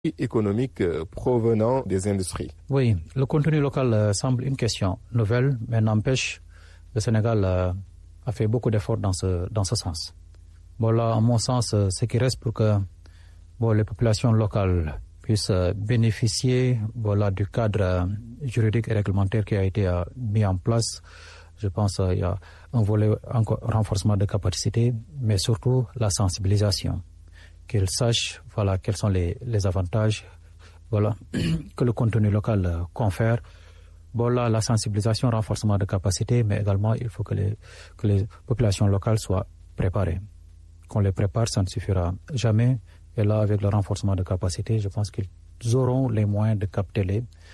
économiques provenant des industries. Oui, le contenu local semble une question nouvelle, mais n'empêche, le Sénégal a fait beaucoup d'efforts dans ce sens. Bon, là, en mon sens, ce qui reste pour que les populations locales puissent bénéficier du cadre juridique et réglementaire qui a été mis en place. Je pense qu'il y a un volet encore renforcement de capacité, mais surtout la sensibilisation. Qu'ils sachent quels sont les avantages que le contenu local confère. La sensibilisation, renforcement de capacité, mais également il faut que les populations locales soient préparées. Qu'on les prépare, ça ne suffira jamais. Et là, avec le renforcement de capacité, je pense qu'ils auront les moyens de capter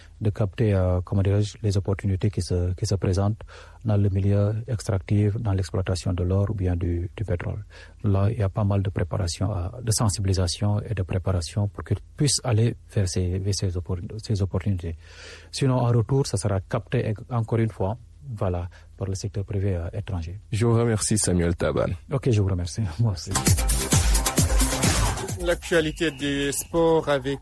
les opportunités qui se présentent dans le milieu extractif, dans l'exploitation de l'or ou bien du pétrole. Là, il y a pas mal de préparation, de sensibilisation et de préparation pour qu'ils puissent aller vers ces opportunités. Sinon, en retour, ça sera capté encore une fois par le secteur privé étranger. Je vous remercie, Samuel Taban. Ok, je vous remercie. Moi aussi. L'actualité des sports avec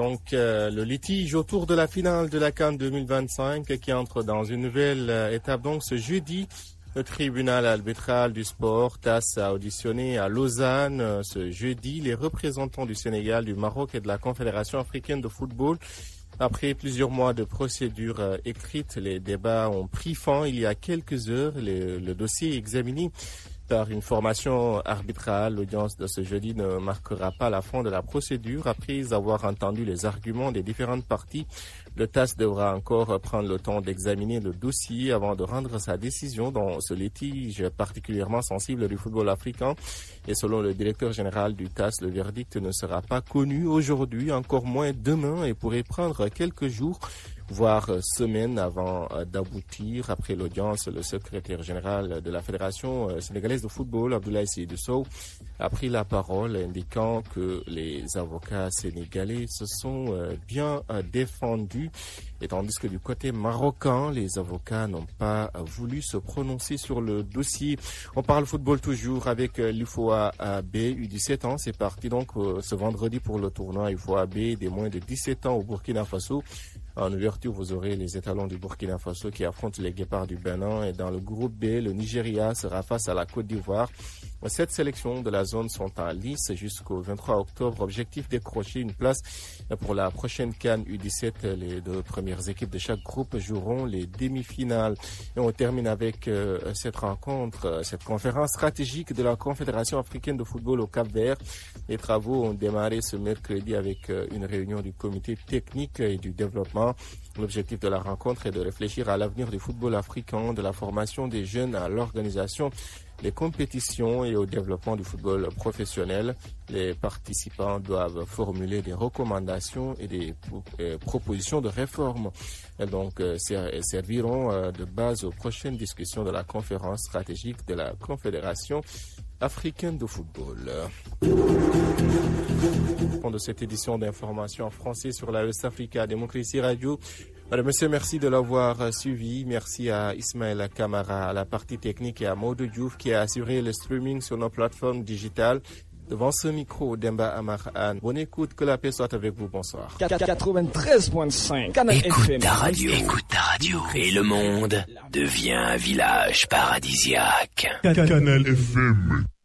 le litige autour de la finale de la CAN 2025 qui entre dans une nouvelle étape. Donc ce jeudi, le tribunal arbitral du sport, TAS, a auditionné à Lausanne ce jeudi les représentants du Sénégal, du Maroc et de la Confédération africaine de football. Après plusieurs mois de procédure écrite, les débats ont pris fin il y a quelques heures. Le dossier est examiné par une formation arbitrale. L'audience de ce jeudi ne marquera pas la fin de la procédure. Après avoir entendu les arguments des différentes parties, le TAS devra encore prendre le temps d'examiner le dossier avant de rendre sa décision dans ce litige particulièrement sensible du football africain. Et selon le directeur général du TAS, le verdict ne sera pas connu aujourd'hui, encore moins demain, et pourrait prendre quelques jours, voire semaines avant d'aboutir. Après l'audience, le secrétaire général de la Fédération sénégalaise de football, Abdoulaye Seydou Sow, a pris la parole indiquant que les avocats sénégalais se sont bien défendus, et tandis que du côté marocain, les avocats n'ont pas voulu se prononcer sur le dossier. On parle football toujours avec l'UFOA B, U17 ans. C'est parti donc ce vendredi pour le tournoi UFOA B des moins de 17 ans au Burkina Faso. En ouverture, vous aurez les étalons du Burkina Faso qui affrontent les Guépards du Bénin. Et dans le groupe B, le Nigeria sera face à la Côte d'Ivoire. 7 sélections de la zone sont en lice jusqu'au 23 octobre. Objectif décrocher une place pour la prochaine CAN U17. Les deux premières équipes de chaque groupe joueront les demi-finales. Et on termine avec cette rencontre, cette conférence stratégique de la Confédération africaine de football au Cap-Vert. Les travaux ont démarré ce mercredi avec une réunion du comité technique et du développement. L'objectif de la rencontre est de réfléchir à l'avenir du football africain, de la formation des jeunes à l'organisation des compétitions et au développement du football professionnel. Les participants doivent formuler des recommandations et des propositions de réforme. Et donc, serviront de base aux prochaines discussions de la conférence stratégique de la Confédération africaine de football. De cette édition d'information en français sur la West Africa Démocratie Radio. Madame, monsieur, merci de l'avoir suivi. Merci à Ismaël Kamara à la partie technique et à Maudou Diouf qui a assuré le streaming sur nos plateformes digitales. Devant ce micro, Demba Amarhan. Bonne écoute, que la paix soit avec vous. Bonsoir. 93.5 Canal FM. Écoute ta radio. Et le monde devient un village paradisiaque. Canal FM.